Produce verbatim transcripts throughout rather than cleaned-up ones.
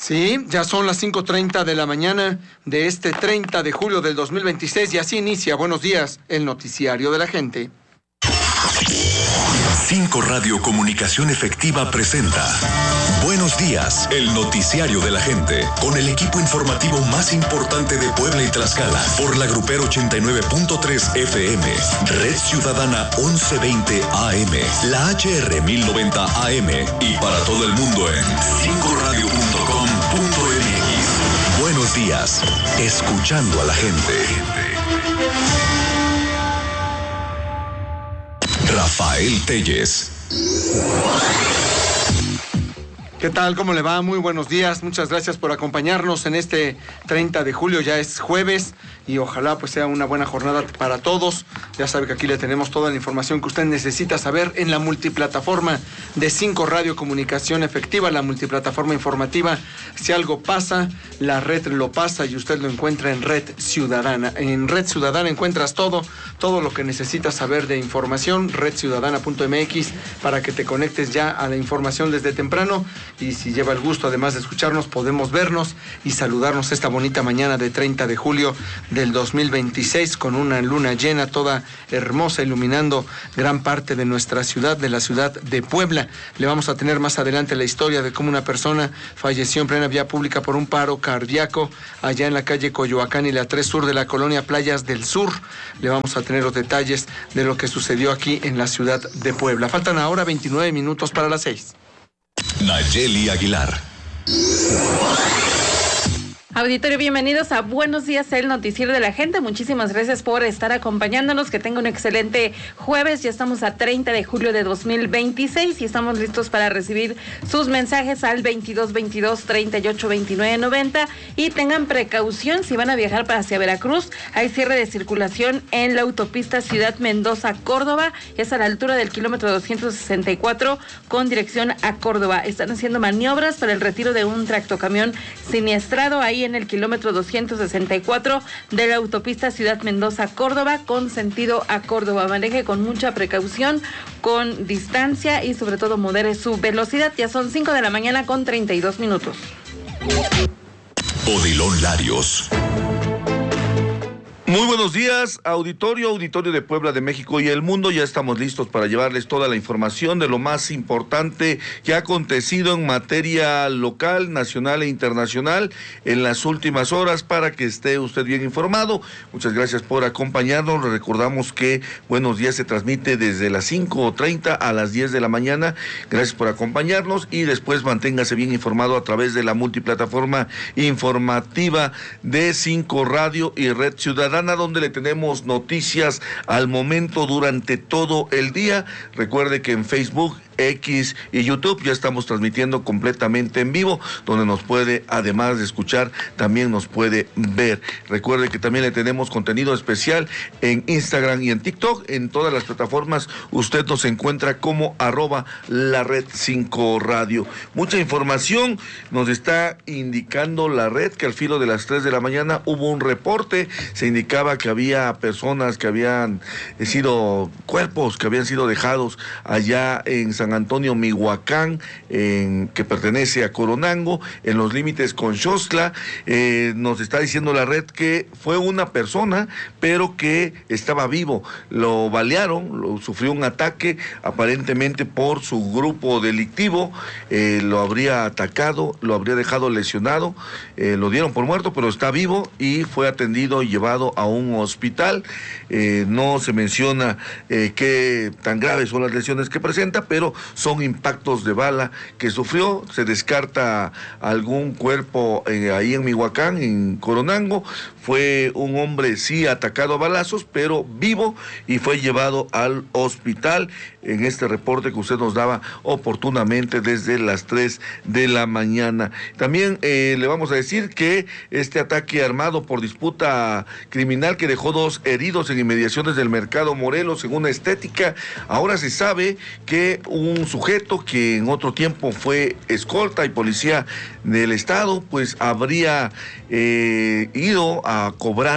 Sí, ya son las cinco treinta de la mañana de este treinta de julio del dos mil veintiséis y así inicia, buenos días, el noticiario de la gente. cinco Radio Comunicación Efectiva presenta Buenos días, el noticiario de la gente, con el equipo informativo más importante de Puebla y Tlaxcala, por la Grupero ochenta y nueve punto tres F M, Red Ciudadana once veinte A M, la H R mil noventa A M y para todo el mundo en cinco radio punto com punto m x. Buenos días, escuchando a la gente. Rafael Telles. ¿Qué tal? ¿Cómo le va? Muy buenos días. Muchas gracias por acompañarnos en este treinta de julio. Ya es jueves y ojalá pues sea una buena jornada para todos. Ya sabe que aquí le tenemos toda la información que usted necesita saber en la multiplataforma de cinco Radio Comunicación Efectiva, la multiplataforma informativa. Si algo pasa, la red lo pasa y usted lo encuentra en Red Ciudadana. En Red Ciudadana encuentras todo, todo lo que necesitas saber de información, red ciudadana punto m x, para que te conectes ya a la información desde temprano. Y si lleva el gusto, además de escucharnos, podemos vernos y saludarnos esta bonita mañana de treinta de julio del dos mil veintiséis con una luna llena toda hermosa iluminando gran parte de nuestra ciudad, de la ciudad de Puebla. Le vamos a tener más adelante la historia de cómo una persona falleció en plena vía pública por un paro cardíaco allá en la calle Coyoacán y la tres Sur de la colonia Playas del Sur. Le vamos a tener los detalles de lo que sucedió aquí en la ciudad de Puebla. Faltan ahora veintinueve minutos para las seis. Nayeli Aguilar. Auditorio, bienvenidos a Buenos Días, el noticiero de la gente. Muchísimas gracias por estar acompañándonos. Que tenga un excelente jueves. Ya estamos a treinta de julio de dos mil veintiséis y estamos listos para recibir sus mensajes al veintidós veintidós treinta y ocho veintinueve noventa. Y tengan precaución si van a viajar para hacia Veracruz. Hay cierre de circulación en la autopista Ciudad Mendoza-Córdoba. Es a la altura del kilómetro doscientos sesenta y cuatro con dirección a Córdoba. Están haciendo maniobras para el retiro de un tractocamión siniestrado ahí en el kilómetro doscientos sesenta y cuatro de la autopista Ciudad Mendoza-Córdoba con sentido a Córdoba. Maneje con mucha precaución, con distancia y sobre todo modere su velocidad. Ya son cinco de la mañana con treinta y dos minutos. Odilon Larios. Muy buenos días, auditorio, auditorio de Puebla, de México y el mundo. Ya estamos listos para llevarles toda la información de lo más importante que ha acontecido en materia local, nacional e internacional en las últimas horas para que esté usted bien informado. Muchas gracias por acompañarnos. Recordamos que Buenos Días se transmite desde las cinco treinta a las diez de la mañana. Gracias por acompañarnos y después manténgase bien informado a través de la multiplataforma informativa de cinco Radio y Red Ciudadana, donde le tenemos noticias al momento durante todo el día. Recuerde que en Facebook, X y YouTube ya estamos transmitiendo completamente en vivo, donde nos puede, además de escuchar, también nos puede ver. Recuerde que también le tenemos contenido especial en Instagram y en TikTok. En todas las plataformas usted nos encuentra como arroba la red cinco radio. Mucha información nos está indicando la red que al filo de las tres de la mañana hubo un reporte. Se indicaba que había personas que habían sido, cuerpos que habían sido dejados allá en San Antonio, Mihuacán, en, que pertenece a Coronango, en los límites con Xostla. Eh, nos está diciendo la red que fue una persona, pero que estaba vivo. Lo balearon, lo, sufrió un ataque, aparentemente por su grupo delictivo. Eh, lo habría atacado, lo habría dejado lesionado. Eh, lo dieron por muerto, pero está vivo y fue atendido y llevado a un hospital. Eh, no se menciona eh, qué tan graves son las lesiones que presenta, pero son impactos de bala que sufrió. Se descarta algún cuerpo eh, ahí en Mihuacán, en Coronango. Fue un hombre sí atacado a balazos, pero vivo, y fue llevado al hospital en este reporte que usted nos daba oportunamente desde las tres de la mañana. También eh, le vamos a decir que este ataque armado por disputa criminal que dejó dos heridos en inmediaciones del Mercado Morelos en una estética, ahora se sabe que un sujeto que en otro tiempo fue escolta y policía del estado, pues habría eh, ido a cobrar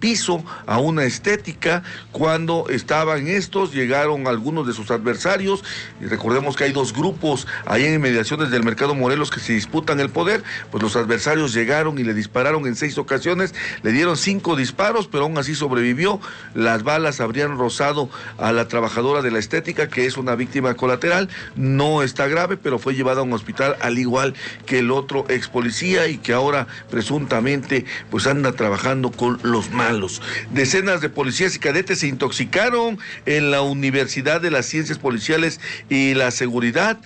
piso a una estética. Cuando estaban estos, llegaron algunos de sus adversarios, y recordemos que hay dos grupos ahí en inmediaciones del Mercado Morelos que se disputan el poder. Pues los adversarios llegaron y le dispararon en seis ocasiones, le dieron cinco disparos, pero aún así sobrevivió. Las balas habrían rozado a la trabajadora de la estética, que es una víctima colateral, no está grave, pero fue llevada a un hospital, al igual que el otro ex policía, y que ahora presuntamente pues anda trabajando con los malos. Decenas de policías y cadetes se intoxicaron en la Universidad de las Ciencias Policiales y la Seguridad,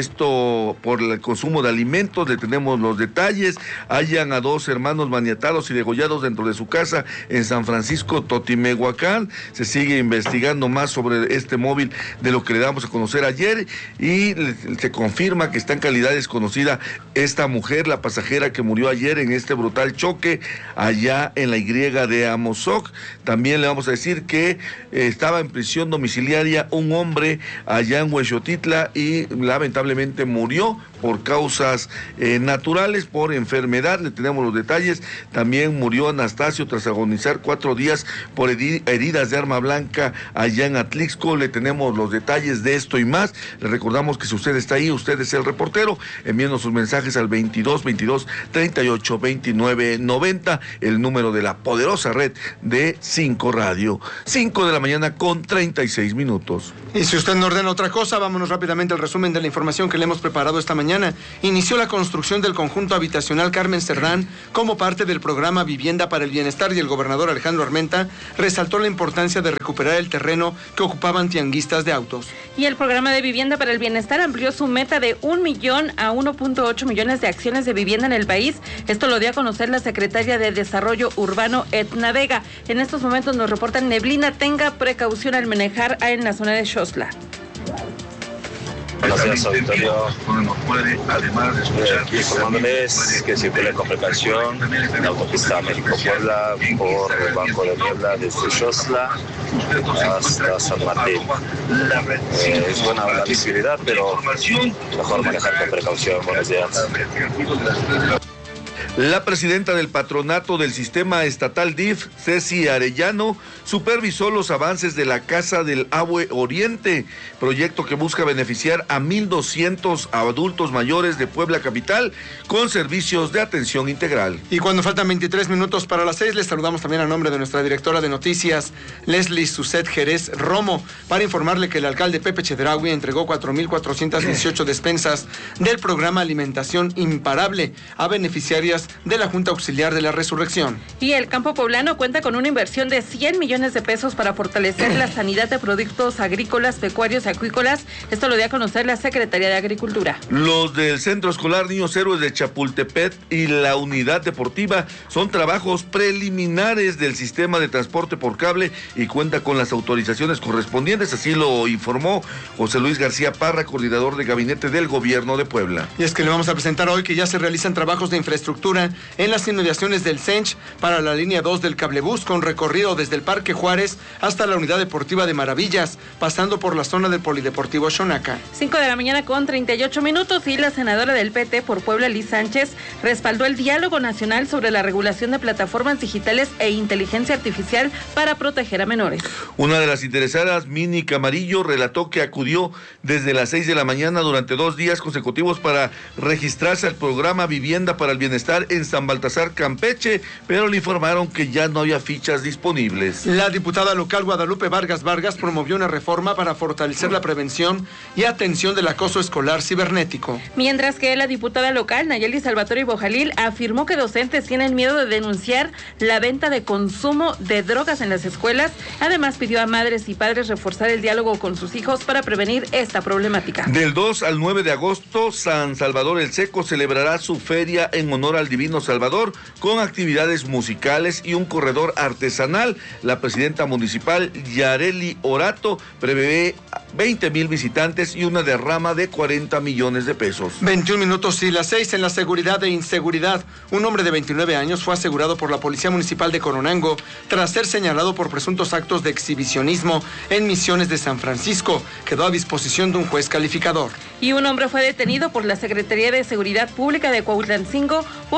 esto por el consumo de alimentos. Le tenemos los detalles. Hallan a dos hermanos maniatados y degollados dentro de su casa en San Francisco Totimehuacán. Se sigue investigando más sobre este móvil de lo que le damos a conocer ayer, y se confirma que está en calidad desconocida esta mujer, la pasajera que murió ayer en este brutal choque allá en la Y de Amozoc. También le vamos a decir que eh, estaba en prisión domiciliaria un hombre allá en Huexotitla y lamentablemente murió por causas eh, naturales, por enfermedad. Le tenemos los detalles. También murió Anastasio tras agonizar cuatro días por heridas de arma blanca allá en Atlixco. Le tenemos los detalles de esto y más. Le recordamos que si usted está ahí, usted es el reportero, envíenos sus mensajes al veintidós veintidós treinta y ocho veintinueve noventa, el número de la poderosa red de cinco Radio. cinco de la mañana con treinta y seis minutos. Y si usted no ordena otra cosa, vámonos rápidamente al resumen de la información que le hemos preparado esta mañana. Inició la construcción del conjunto habitacional Carmen Cerdán como parte del programa Vivienda para el Bienestar, y el gobernador Alejandro Armenta resaltó la importancia de recuperar el terreno que ocupaban tianguistas de autos. Y el programa de Vivienda para el Bienestar amplió su meta de un millón a uno punto ocho millones de acciones de vivienda en el país. Esto lo dio a conocer la secretaria de Desarrollo Urbano, Etna Vega. En estos momentos nos reportan neblina. Tenga precaución al manejar en la zona de Xosla. Buenos días, auditorio. Eh, informándoles que circule con precaución en la autopista México-Puebla por Banco de Niebla desde Xosla hasta San Martín. Eh, es buena la visibilidad, pero mejor manejar con precaución. Buenos días. La presidenta del patronato del sistema estatal D I F, Ceci Arellano, supervisó los avances de la Casa del Abue Oriente, proyecto que busca beneficiar a mil doscientos adultos mayores de Puebla capital con servicios de atención integral. Y cuando faltan veintitrés minutos para las seis, les saludamos también a nombre de nuestra directora de noticias, Leslie Suset Jerez Romo, para informarle que el alcalde Pepe Chedraui entregó cuatro mil cuatrocientas dieciocho despensas del programa Alimentación Imparable a beneficiarias de la Junta Auxiliar de la Resurrección. Y el campo poblano cuenta con una inversión de cien millones de pesos para fortalecer la sanidad de productos agrícolas, pecuarios y acuícolas. Esto lo dio a conocer la Secretaría de Agricultura. Los del Centro Escolar Niños Héroes de Chapultepec y la Unidad Deportiva son trabajos preliminares del sistema de transporte por cable y cuenta con las autorizaciones correspondientes, así lo informó José Luis García Parra, coordinador de gabinete del gobierno de Puebla. Y es que le vamos a presentar hoy que ya se realizan trabajos de infraestructura en las inmediaciones del Sench para la línea dos del cablebús, con recorrido desde el Parque Juárez hasta la Unidad Deportiva de Maravillas, pasando por la zona del Polideportivo Xonaca. cinco de la mañana con treinta y ocho minutos, y la senadora del P T por Puebla, Liz Sánchez, respaldó el diálogo nacional sobre la regulación de plataformas digitales e inteligencia artificial para proteger a menores. Una de las interesadas, Mini Camarillo, relató que acudió desde las seis de la mañana durante dos días consecutivos para registrarse al programa Vivienda para el Bienestar en San Baltasar, Campeche, pero le informaron que ya no había fichas disponibles. La diputada local Guadalupe Vargas Vargas promovió una reforma para fortalecer la prevención y atención del acoso escolar cibernético. Mientras que la diputada local Nayeli Salvatore Bojalil afirmó que docentes tienen miedo de denunciar la venta de consumo de drogas en las escuelas. Además, pidió a madres y padres reforzar el diálogo con sus hijos para prevenir esta problemática. Del dos al nueve de agosto, San Salvador el Seco celebrará su feria en honor al Divino Salvador, con actividades musicales y un corredor artesanal. La presidenta municipal, Yareli Orato, prevé veinte mil visitantes y una derrama de cuarenta millones de pesos. veintiún minutos y las seis. En la seguridad e inseguridad, un hombre de veintinueve años fue asegurado por la Policía Municipal de Coronango tras ser señalado por presuntos actos de exhibicionismo en Misiones de San Francisco. Quedó a disposición de un juez calificador. Y un hombre fue detenido por la Secretaría de Seguridad Pública de Cuautlancingo por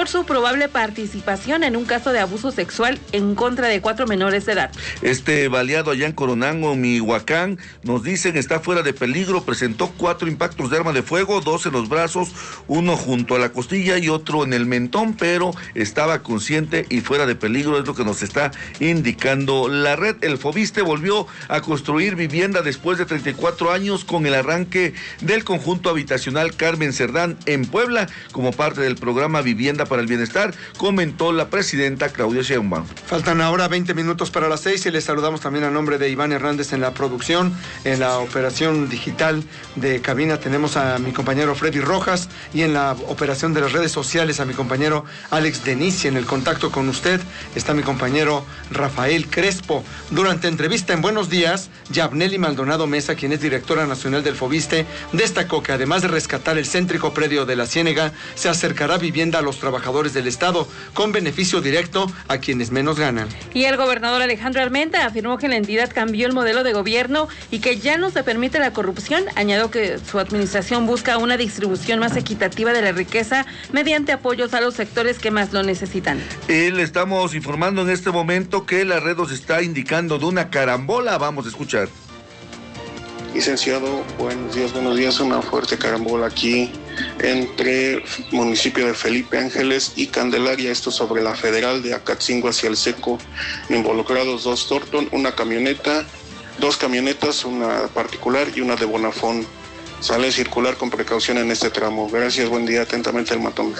por su probable participación en un caso de abuso sexual en contra de cuatro menores de edad. Este baleado allá en Coronango, Mihuacán, nos dicen está fuera de peligro, presentó cuatro impactos de arma de fuego, dos en los brazos, uno junto a la costilla y otro en el mentón, pero estaba consciente y fuera de peligro, es lo que nos está indicando la red. El Fobiste volvió a construir vivienda después de treinta y cuatro años con el arranque del conjunto habitacional Carmen Cerdán en Puebla, como parte del programa Vivienda para el Bienestar, comentó la presidenta Claudia Sheinbaum. Faltan ahora veinte minutos para las seis y les saludamos también a nombre de Iván Hernández en la producción, en la operación digital de cabina tenemos a mi compañero Freddy Rojas y en la operación de las redes sociales a mi compañero Alex Denis, y en el contacto con usted está mi compañero Rafael Crespo. Durante entrevista en Buenos Días, Yabneli Maldonado Mesa, quien es directora nacional del Fobiste, destacó que además de rescatar el céntrico predio de la Ciénega, se acercará vivienda a los trabajadores del Estado, con beneficio directo a quienes menos ganan. Y el gobernador Alejandro Armenta afirmó que la entidad cambió el modelo de gobierno y que ya no se permite la corrupción. Añadió que su administración busca una distribución más equitativa de la riqueza mediante apoyos a los sectores que más lo necesitan. Eh, le estamos informando en este momento que la red nos está indicando de una carambola. Vamos a escuchar. Licenciado, buenos días, buenos días. Una fuerte carambola aquí entre municipio de Felipe Ángeles y Candelaria, esto sobre la Federal de Acatzingo hacia el Seco. Involucrados dos Thornton, una camioneta, dos camionetas, una particular y una de Bonafón. Sale a circular con precaución en este tramo. Gracias, buen día, atentamente el Matón.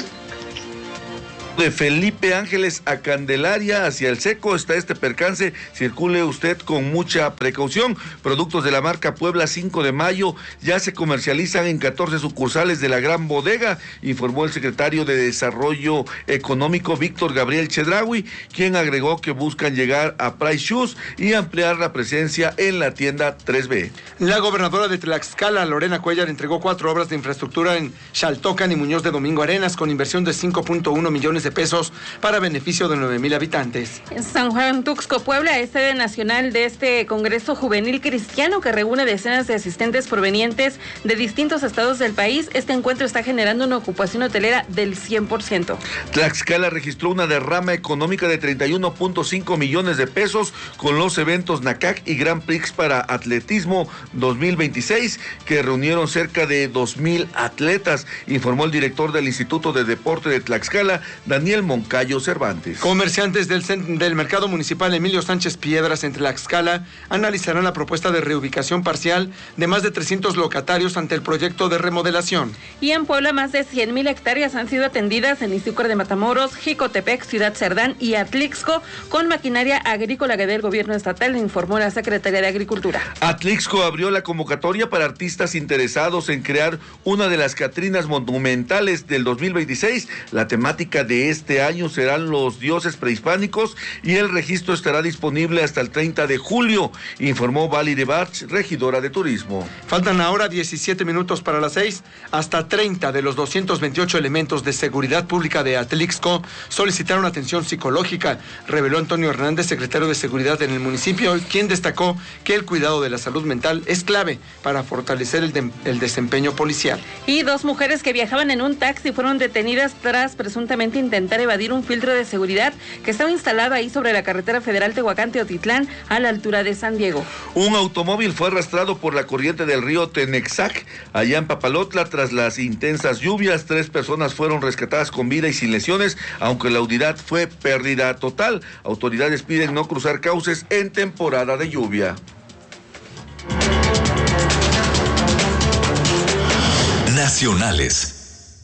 De Felipe Ángeles a Candelaria hacia el Seco está este percance, circule usted con mucha precaución. Productos de la marca Puebla cinco de mayo ya se comercializan en catorce sucursales de la Gran Bodega, informó el secretario de Desarrollo Económico Víctor Gabriel Chedraui, quien agregó que buscan llegar a Price Shoes y ampliar la presencia en la tienda tres B. La gobernadora de Tlaxcala, Lorena Cuellar, entregó cuatro obras de infraestructura en Xaltocan y Muñoz de Domingo Arenas con inversión de cinco punto uno millones de pesos para beneficio de nueve mil habitantes. En San Juan Tuxco, Puebla, es sede nacional de este Congreso Juvenil Cristiano que reúne decenas de asistentes provenientes de distintos estados del país. Este encuentro está generando una ocupación hotelera del cien por ciento. Tlaxcala registró una derrama económica de treinta y uno punto cinco millones de pesos con los eventos NACAC y Grand Prix para Atletismo dos mil veintiséis, que reunieron cerca de dos mil atletas, informó el director del Instituto de Deporte de Tlaxcala, Daniel Moncayo Cervantes. Comerciantes del, del mercado municipal Emilio Sánchez Piedras en Tlaxcala analizarán la propuesta de reubicación parcial de más de trescientos locatarios ante el proyecto de remodelación. Y en Puebla más de cien mil hectáreas han sido atendidas en Izúcar de Matamoros, Jicotepec, Ciudad Cerdán y Atlixco con maquinaria agrícola del gobierno estatal, informó la Secretaría de Agricultura. Atlixco abrió la convocatoria para artistas interesados en crear una de las Catrinas monumentales del dos mil veintiséis. La temática de este año serán los dioses prehispánicos y el registro estará disponible hasta el treinta de julio, informó Vali de Barch, regidora de turismo. Faltan ahora diecisiete minutos para las seis. Hasta treinta de los doscientos veintiocho elementos de seguridad pública de Atlixco solicitaron atención psicológica, reveló Antonio Hernández, secretario de Seguridad en el municipio, quien destacó que el cuidado de la salud mental es clave para fortalecer el, de, el desempeño policial. Y dos mujeres que viajaban en un taxi fueron detenidas tras presuntamente intentar evadir un filtro de seguridad que estaba instalado ahí sobre la carretera federal Tehuacán-Teotitlán a la altura de San Diego. Un automóvil fue arrastrado por la corriente del río Tenexac, allá en Papalotla, tras las intensas lluvias. Tres personas fueron rescatadas con vida y sin lesiones, aunque la unidad fue pérdida total. Autoridades piden no cruzar cauces en temporada de lluvia. Nacionales.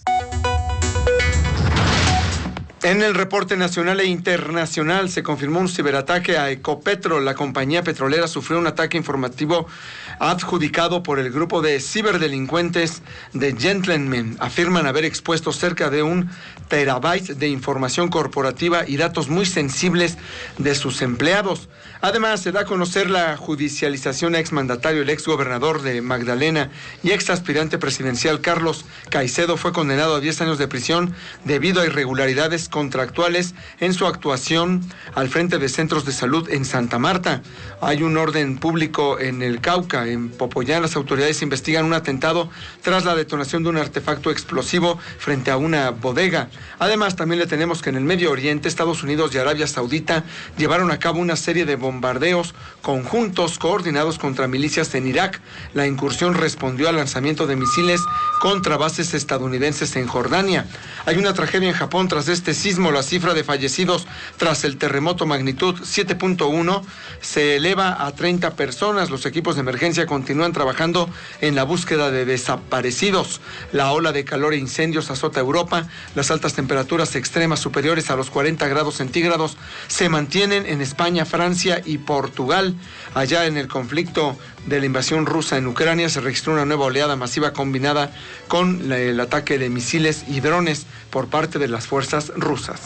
En el reporte nacional e internacional se confirmó un ciberataque a Ecopetrol. La compañía petrolera sufrió un ataque informativo adjudicado por el grupo de ciberdelincuentes de Gentleman. Afirman haber expuesto cerca de un terabyte de información corporativa y datos muy sensibles de sus empleados. Además, se da a conocer la judicialización a exmandatario, el exgobernador de Magdalena y exaspirante presidencial Carlos Caicedo fue condenado a diez años de prisión debido a irregularidades contractuales en su actuación al frente de centros de salud en Santa Marta. Hay un orden público en el Cauca, en Popoyán, las autoridades investigan un atentado tras la detonación de un artefacto explosivo frente a una bodega. Además, también le tenemos que en el Medio Oriente, Estados Unidos y Arabia Saudita llevaron a cabo una serie de bombardeos conjuntos coordinados contra milicias en Irak. La incursión respondió al lanzamiento de misiles contra bases estadounidenses en Jordania. Hay una tragedia en Japón tras este sismo. La cifra de fallecidos tras el terremoto magnitud siete punto uno se eleva a treinta personas. Los equipos de emergencia continúan trabajando en la búsqueda de desaparecidos. La ola de calor e incendios azota Europa. Las altas temperaturas extremas superiores a los cuarenta grados centígrados se mantienen en España, Francia y Portugal. Allá en el conflicto de la invasión rusa en Ucrania se registró una nueva oleada masiva combinada con el ataque de misiles y drones por parte de las fuerzas rusas.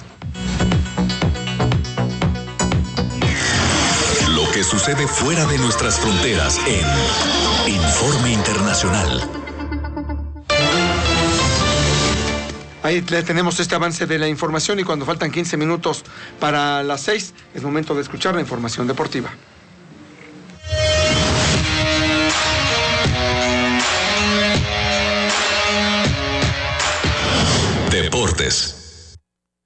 Lo que sucede fuera de nuestras fronteras en Informe Internacional. Ahí le tenemos este avance de la información y cuando faltan quince minutos para las seis, es momento de escuchar la información deportiva. Deportes.